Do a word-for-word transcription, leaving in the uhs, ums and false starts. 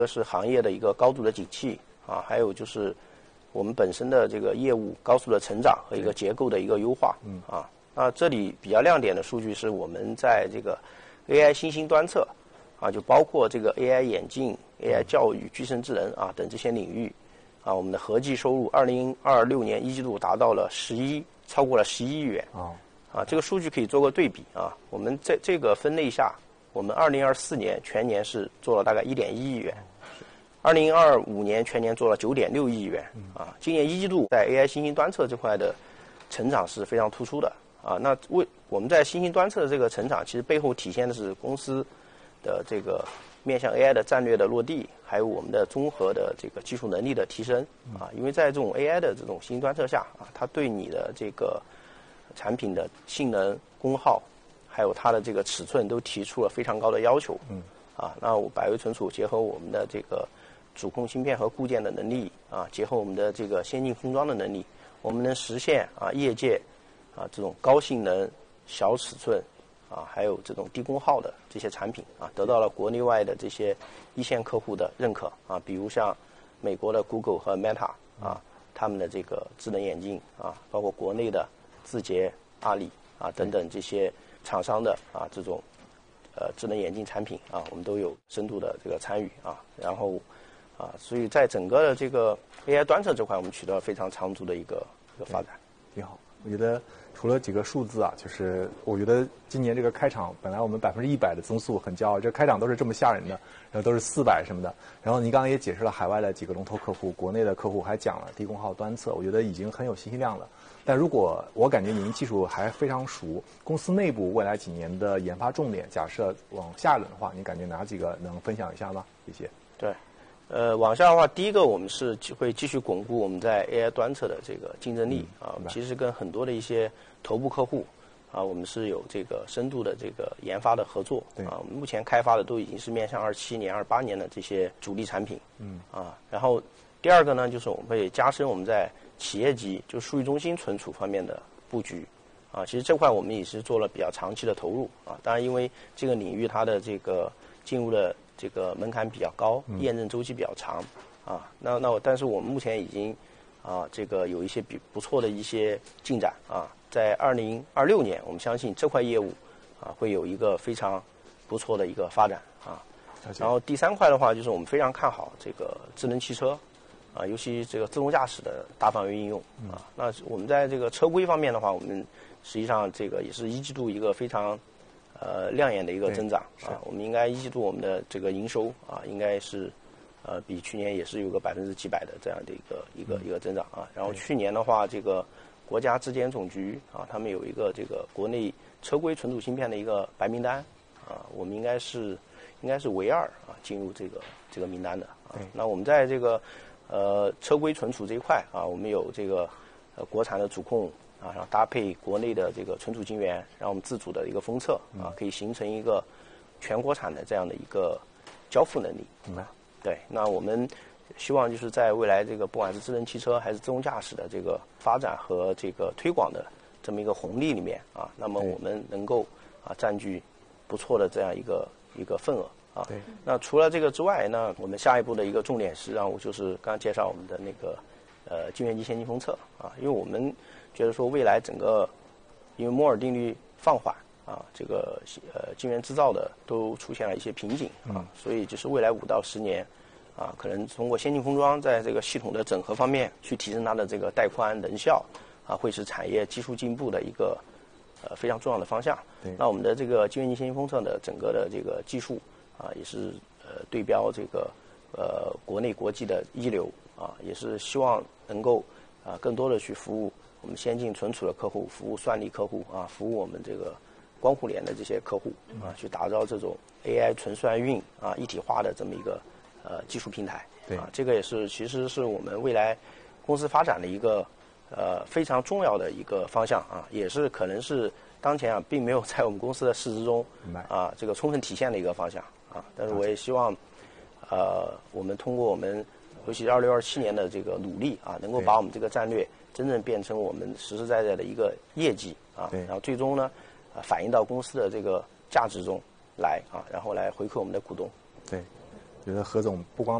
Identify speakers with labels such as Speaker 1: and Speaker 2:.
Speaker 1: 这是行业的一个高度的景气啊，还有就是我们本身的这个业务高速的成长和一个结构的一个优化。嗯啊，那这里比较亮点的数据是我们在这个 A I 新兴端侧啊，就包括这个 A I 眼镜、A I 教育、具身智能啊等这些领域啊，我们的合计收入二零二六年一季度达到了十一，超过了十一亿元。哦，啊，这个数据可以做个对比啊，我们在这个分类下，我们二零二四年全年是做了大概一点一亿元。二零二五年全年做了九点六亿元啊，今年一季度在 A I 新兴端侧这块的成长是非常突出的啊。那为我们在新兴端侧的这个成长，其实背后体现的是公司的这个面向 A I 的战略的落地，还有我们的综合的这个技术能力的提升啊。因为在这种 A I 的这种新兴端侧下啊，它对你的这个产品的性能、功耗，还有它的这个尺寸都提出了非常高的要求。嗯。啊，那我百威存储结合我们的这个主控芯片和固件的能力啊，结合我们的这个先进封装的能力，我们能实现啊业界啊这种高性能、小尺寸啊，还有这种低功耗的这些产品啊，得到了国内外的这些一线客户的认可啊，比如像美国的 Google 和 Meta 啊，他们的这个智能眼镜啊，包括国内的字节、阿里啊等等这些厂商的啊这种呃智能眼镜产品啊，我们都有深度的这个参与啊，然后。啊，所以在整个的这个 A I 端侧这块，我们取得了非常长足的一个一个发展。
Speaker 2: 挺好，我觉得除了几个数字啊，就是我觉得今年这个开场，本来我们百分之一百的增速很骄傲，这开场都是这么吓人的，然后都是四百什么的。然后您刚刚也解释了海外的几个龙头客户，国内的客户还讲了低功耗端侧，我觉得已经很有信息量了。但如果我感觉您技术还非常熟，公司内部未来几年的研发重点，假设往下轮的话，您感觉哪几个能分享一下吗？谢谢。
Speaker 1: 对。呃，往下的话，第一个我们是会继续巩固我们在 A I 端侧的这个竞争力、嗯、啊。其实跟很多的一些头部客户啊，我们是有这个深度的这个研发的合作啊。我们目前开发的都已经是面向二七年、二八年的这些主力产品。嗯啊，然后第二个呢，就是我们会加深我们在企业级就数据中心存储方面的布局啊。其实这块我们也是做了比较长期的投入啊。当然，因为这个领域它的这个进入的这个门槛比较高，验证周期比较长，啊，那那但是我们目前已经啊，这个有一些比不错的一些进展啊，在二零二六年，我们相信这块业务啊会有一个非常不错的一个发展啊。然后第三块的话，就是我们非常看好这个智能汽车啊，尤其这个自动驾驶的大范围应用啊。那我们在这个车规方面的话，我们实际上这个也是一季度一个非常。呃，亮眼的一个增长啊，我们应该一季度我们的这个营收啊，应该是呃比去年也是有个百分之几百的这样的一个一个一个增长啊。然后去年的话，这个国家质检总局啊，他们有一个这个国内车规存储芯片的一个白名单啊，我们应该是应该是唯二啊进入这个这个名单的啊。那我们在这个呃车规存储这一块啊，我们有这个呃国产的主控。啊，然后搭配国内的这个存储晶圆，然后我们自主的一个封测啊，可以形成一个全国产的这样的一个交付能力。明白？对，那我们希望就是在未来这个不管是智能汽车还是自动驾驶的这个发展和这个推广的这么一个红利里面啊，那么我们能够啊占据不错的这样一个一个份额啊。对。那除了这个之外，那我们下一步的一个重点是让我就是刚刚介绍我们的那个呃晶圆级先进封测啊，因为我们。觉得说未来整个，因为摩尔定律放缓啊，这个呃晶圆制造的都出现了一些瓶颈啊，所以就是未来五到十年，啊，可能通过先进封装在这个系统的整合方面去提升它的这个带宽能效啊，会是产业技术进步的一个呃非常重要的方向。那我们的这个晶圆级先进封测的整个的这个技术啊，也是呃对标这个呃国内国际的一流啊，也是希望能够啊更多的去服务。我们先进存储的客户，服务算力客户啊，服务我们这个光互联的这些客户啊，去打造这种 A I 存算运啊一体化的这么一个呃技术平台。对啊，这个也是其实是我们未来公司发展的一个呃非常重要的一个方向啊，也是可能是当前啊并没有在我们公司的市值中啊这个充分体现的一个方向啊。但是我也希望呃我们通过我们尤其是二六二七年的这个努力啊，能够把我们这个战略。真正变成我们实实在在的一个业绩啊，然后最终呢，啊反映到公司的这个价值中来啊，然后来回馈我们的股东。
Speaker 2: 对， 觉得何总不光